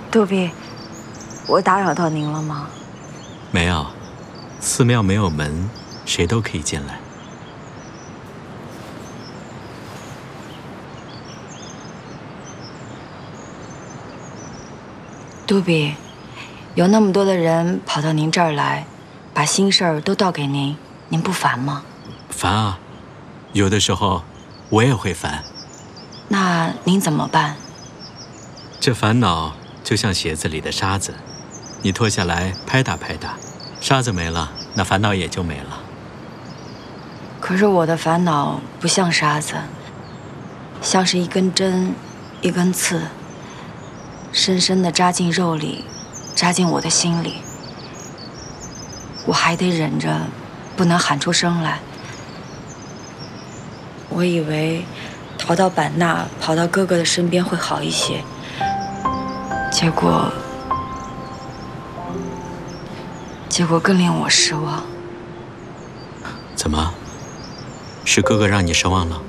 杜比，我打扰到您了吗？ 没有，寺庙没有门，谁都可以进来。 杜比，有那么多的人跑到您这儿来，把心事儿都倒给您，您不烦吗？ 烦啊，有的时候我也会烦。 那您怎么办？ 这烦恼就像鞋子里的沙子，你脱下来拍打拍打，沙子没了，那烦恼也就没了。 可是我的烦恼不像沙子，像是一根针，一根刺，深深地扎进肉里，扎进我的心里。我还得忍着，不能喊出声来。我以为逃到版纳，跑到哥哥的身边会好一些，结果更令我失望。 怎么？是哥哥让你失望了？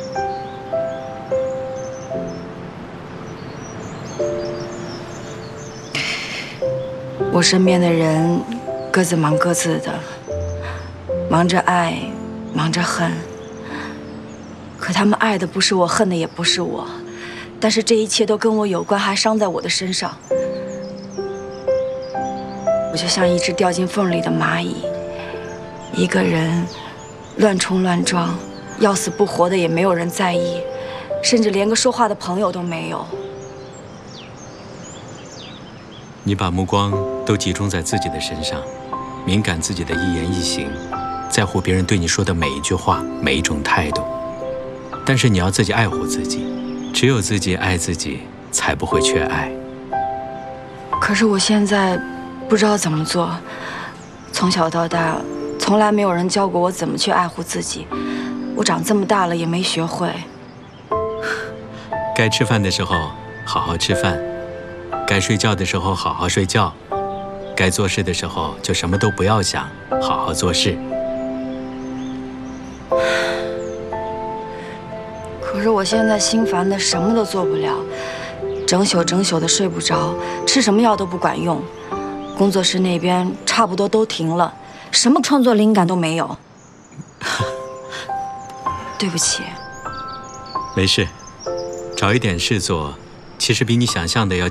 我身边的人各自忙各自的，忙着爱，忙着恨。可他们爱的不是我，恨的也不是我，但是这一切都跟我有关，还伤在我的身上。我就像一只掉进缝里的蚂蚁，一个人乱冲乱撞，要死不活的也没有人在意，甚至连个说话的朋友都没有。 你把目光都集中在自己的身上，敏感自己的一言一行，在乎别人对你说的每一句话，每一种态度。但是你要自己爱护自己，只有自己爱自己，才不会缺爱。 可是我现在不知道怎么做，从小到大，从来没有人教过我怎么去爱护自己。我长这么大了也没学会。 该吃饭的时候好好吃饭，该睡觉的时候好好睡觉，该做事的时候就什么都不要想，好好做事。 可是我现在心烦的什么都做不了，整宿的睡不着，吃什么药都不管用。工作室那边差不多都停了，什么创作灵感都没有。对不起。 没事，找一点事做，其实比你想象的要